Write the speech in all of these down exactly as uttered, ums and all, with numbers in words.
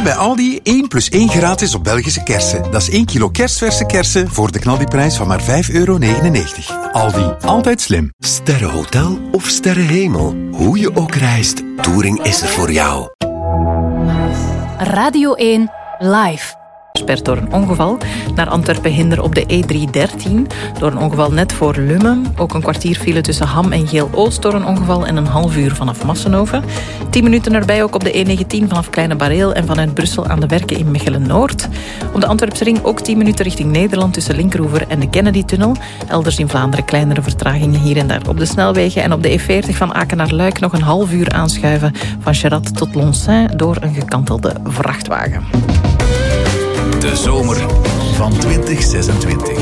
Nu bij Aldi één plus één gratis op Belgische kersen. Dat is één kilo kerstverse kersen voor de knaldiprijs van maar vijf euro negenennegentig. Aldi, altijd slim. Sterrenhotel of sterrenhemel. Hoe je ook reist, Touring is er voor jou. Radio één Live. Spert door een ongeval naar Antwerpen-Hinder op de E driehonderddertien. Door een ongeval net voor Lummen. Ook een kwartier file tussen Ham en Geel-Oost door een ongeval en een half uur vanaf Massenhoven. Tien minuten erbij ook op de E negentien vanaf Kleine Bareel en vanuit Brussel aan de Werken in Mechelen-Noord. Op de Antwerpse ring ook tien minuten richting Nederland tussen Linkeroever en de Kennedy-tunnel. Elders in Vlaanderen kleinere vertragingen hier en daar op de snelwegen. En op de E veertig van Aken naar Luik nog een half uur aanschuiven van Cherat tot Loncin door een gekantelde vrachtwagen. De zomer van twintig zesentwintig.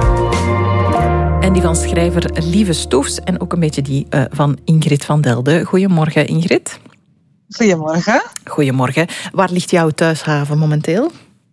En die van schrijver Lieve Stoefs en ook een beetje die uh, van Ingrid van Delden. Goedemorgen, Ingrid. Goedemorgen. Goedemorgen. Waar ligt jouw thuishaven momenteel?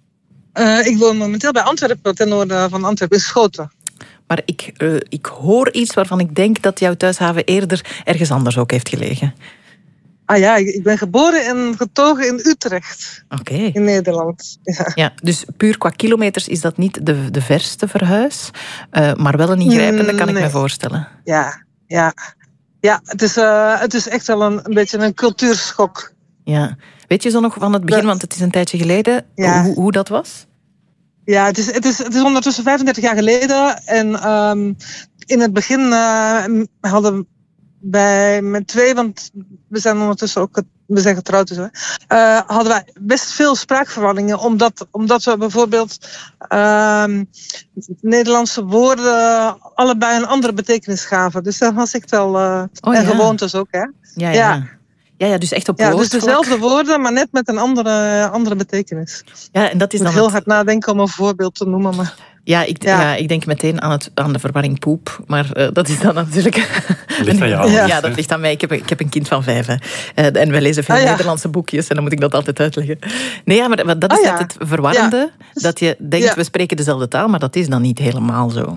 Uh, ik woon momenteel bij Antwerpen, ten noorden van Antwerpen, in Schoten. Maar ik, uh, ik hoor iets waarvan ik denk dat jouw thuishaven eerder ergens anders ook heeft gelegen. Ah ja, ik ben geboren en getogen in Utrecht. Oké. Okay. In Nederland. Ja. ja, dus puur qua kilometers is dat niet de, de verste verhuis. Uh, maar wel een ingrijpende, kan ik nee. me voorstellen. Ja, ja. ja het, is, uh, het is echt wel een, een beetje een cultuurschok. Ja. Weet je zo nog van het begin, want het is een tijdje geleden, ja. hoe, hoe dat was? Ja, het is, het, is, het is ondertussen vijfendertig jaar geleden. En um, in het begin uh, hadden wij met twee, want we zijn ondertussen ook we zijn getrouwd, dus, uh, hadden wij best veel spraakverwarringen, omdat, omdat we bijvoorbeeld uh, Nederlandse woorden allebei een andere betekenis gaven. Dus dat was echt wel uh, oh, en ja. gewoontes ook, hè? Ja, ja. ja. Ja, ja, dus echt op ja, woordvlak. dus dezelfde woorden, maar net met een andere, andere betekenis. Ja, en dat is ik moet dan heel het... hard nadenken om een voorbeeld te noemen. Maar... Ja, ik, ja. ja, ik denk meteen aan, het, aan de verwarring poep. Maar uh, dat is dan natuurlijk... Dat ligt aan jou. Ja. ja, dat ligt aan mij. Ik heb, ik heb een kind van vijf. Hè. Uh, en wij lezen veel ah, ja. Nederlandse boekjes. En dan moet ik dat altijd uitleggen. Nee, ja, maar, maar dat is ah, ja. het verwarrende. Ja. Dat je denkt, ja. we spreken dezelfde taal. Maar dat is dan niet helemaal zo.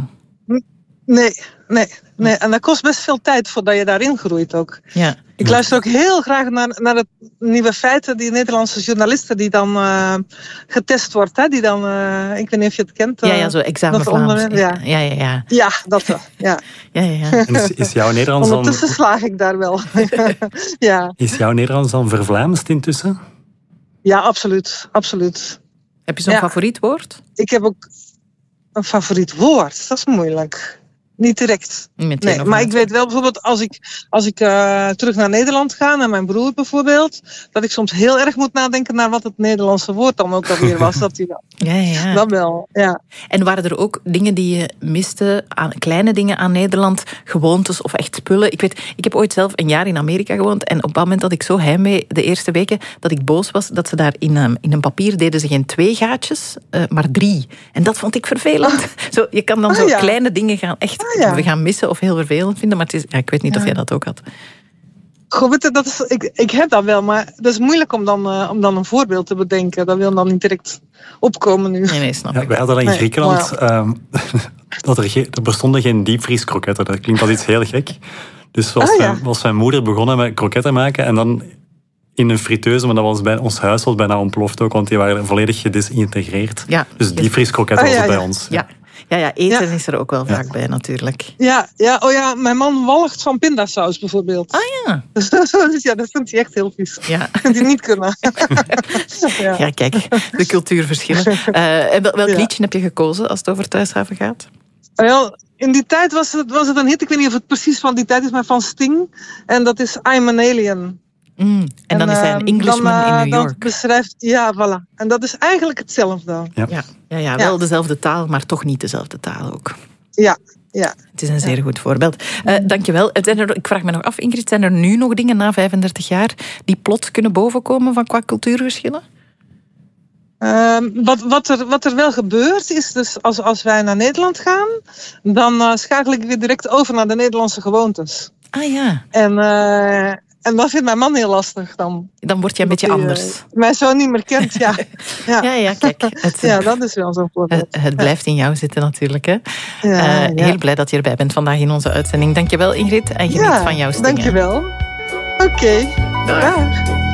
Nee, nee, nee. En dat kost best veel tijd voordat je daarin groeit ook. Ja. Ik luister ook heel graag naar, naar het nieuwe feiten, die Nederlandse journalisten die dan uh, getest wordt. Hè? Die dan, uh, ik weet niet of je het kent. Uh, ja, ja, zo examen Vlaams. Ja. Ja, ja, ja. Ja, dat wel. Ja. Ja, ja, ja. En is, is jouw Nederlands dan... Ondertussen slaag ik daar wel. ja. Is jouw Nederlands dan vervlaamst intussen? Ja, absoluut. absoluut. Heb je zo'n ja. favoriet woord? Ik heb ook een favoriet woord. Dat is moeilijk. Niet direct. Niet nee, maar ik weet wel bijvoorbeeld als ik, als ik uh, terug naar Nederland ga, naar mijn broer bijvoorbeeld, dat ik soms heel erg moet nadenken naar wat het Nederlandse woord dan ook alweer was. Dat, die, ja, ja. dat wel, ja. En waren er ook dingen die je miste, aan, kleine dingen aan Nederland, gewoontes of echt spullen? Ik weet, ik heb ooit zelf een jaar in Amerika gewoond en op dat moment had ik zo heimwee de eerste weken dat ik boos was dat ze daar in een, in een papier deden ze geen twee gaatjes, uh, maar drie. En dat vond ik vervelend. Ah. Zo, je kan dan ah, zo ja. kleine dingen gaan echt Ah, ja. we gaan missen of heel vervelend vinden, maar het is, ja, ik weet niet ja. of jij dat ook had. Goh, weet je, dat is, ik, ik heb dat wel, maar dat is moeilijk om dan, uh, om dan een voorbeeld te bedenken. Dat wil dan niet direct opkomen nu. Nee, nee, snap ja, ik. Wij hadden in nee, Griekenland, wow. um, dat er, ge- er bestonden geen diepvrieskroketten. Dat klinkt als iets heel gek. Dus was, ah, ja. mijn, was mijn moeder begonnen met kroketten maken en dan in een friteuse, maar dat was bij ons huis was bijna ontploft ook, want die waren volledig gedesintegreerd. Ja. Dus diepvrieskroketten ah, ja, was het ja. bij ons. Ja. Ja, ja, eten ja. is er ook wel vaak ja. bij natuurlijk. Ja, ja, oh ja, mijn man walgt van pindasaus bijvoorbeeld. Ah ja. Dus ja, dat vindt hij echt heel vies. Ja. Dat vindt hij niet kunnen. ja. ja, kijk, de cultuurverschillen. Uh, en wel, welk ja. liedje heb je gekozen als het over thuishaven gaat? Wel, in die tijd was het, was het een hit. Ik weet niet of het precies van die tijd is, maar van Sting. En dat is I'm an Alien. Mm, en, en dan is hij een Englishman dan, uh, in New York. Dat beschrijft, ja, voilà. En dat is eigenlijk hetzelfde. Ja, ja, ja, ja wel ja. dezelfde taal, maar toch niet dezelfde taal ook. Ja, ja. Het is een zeer ja. goed voorbeeld. Uh, dankjewel. Er, ik vraag me nog af, Ingrid, zijn er nu nog dingen na vijfendertig jaar die plots kunnen bovenkomen van qua cultuurverschillen? Uh, wat, wat, er, wat er wel gebeurt is, dus als, als wij naar Nederland gaan, dan uh, schakel ik weer direct over naar de Nederlandse gewoontes. Ah ja. En... Uh, En dat vindt mijn man heel lastig dan. Dan word je een beetje die, anders. Uh, mij zo niet meer kent, ja. ja. ja, ja, kijk. Het, ja, dat is wel zo'n voorbeeld. Het, het blijft in jou zitten natuurlijk. Hè. Ja, uh, ja. Heel blij dat je erbij bent vandaag in onze uitzending. Dankjewel Ingrid en geniet ja, van jouw stingen. Dankjewel. Oké. Okay. Dag.